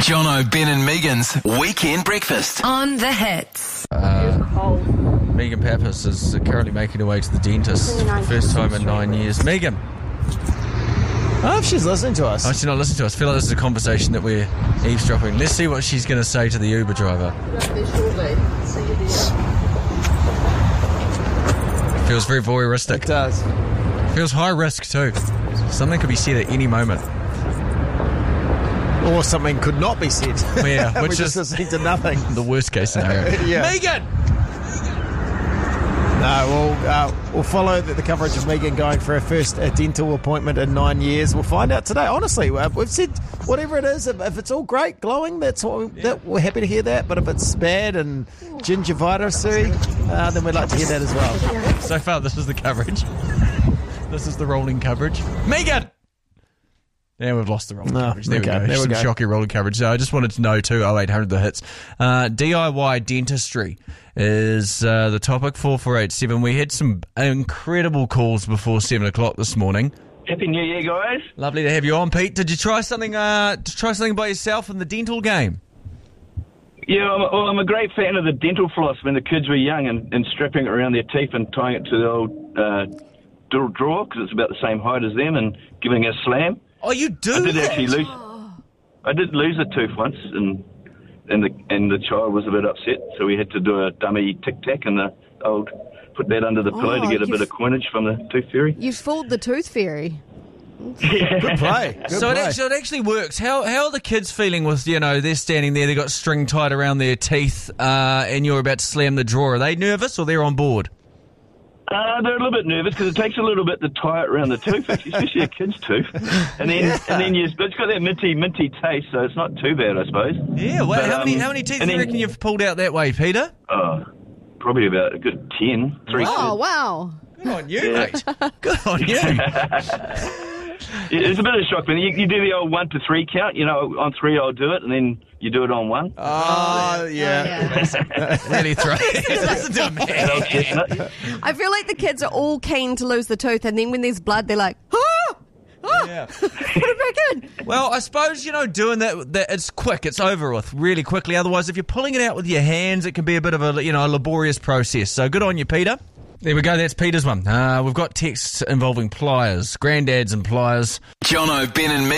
Jono, Ben and Megan's Weekend Breakfast. On the Hits. Megan Pappas is currently making her way to the dentist for the first time in 9 years. Megan! Oh, if she's listening to us. Oh, she's not listening to us. I feel like this is a conversation that we're eavesdropping. Let's see what she's going to say to the Uber driver. Feels very voyeuristic. It does. Feels high risk too. Something could be said at any moment. Or something could not be said. Yeah, which We're just listening to nothing. The worst case scenario. Yeah. Megan! No, we'll follow the coverage of Megan going for her first dental appointment in 9 years. We'll find out today. Honestly, we've said whatever it is, if it's all great, glowing, we're happy to hear that. But if it's bad and gingivitis, then we'd like to hear that as well. So far, this is the coverage. This is the rolling coverage. Megan! Yeah, we've lost the rolling coverage. There we go. There we go. Shocking rolling coverage. So I just wanted to know too, 0800 the hits. DIY dentistry is the topic, 4487. We had some incredible calls before 7 o'clock this morning. Happy New Year, guys. Lovely to have you on, Pete. Did you try something by yourself in the dental game? Yeah, I'm a great fan of the dental floss when the kids were young and strapping it around their teeth and tying it to the old drawer because it's about the same height as them and giving it a slam. Oh, you do? I did actually lose. I did lose a tooth once, and the child was a bit upset, so we had to do a dummy tic tac and put that under the pillow to get a bit of coinage from the tooth fairy. You fooled the tooth fairy. Good play. It actually works. How are the kids feeling with, they're standing there, they've got string tied around their teeth, and you're about to slam the drawer? Are they nervous or they're on board? They're a little bit nervous because it takes a little bit to tie it around the tooth, especially a kid's tooth. And then it's got that minty taste, so it's not too bad, I suppose. Yeah, well, how many teeth do you reckon you've pulled out that way, Peter? Probably about a good 10. Oh, wow. Good on you, mate. Good on you. It's a bit of a shock, but you do the old 1 to 3 count. On 3 I'll do it, and then you do it on 1. Oh, yeah. Really throw it. I feel like the kids are all keen to lose the tooth, and then when there's blood, they're like, Yeah. put it back in. Well, I suppose, doing that it's quick. It's over with really quickly. Otherwise, if you're pulling it out with your hands, it can be a bit of a laborious process. So good on you, Peter. There we go. That's Peter's one. We've got texts involving pliers, granddads and pliers. Jono, Ben and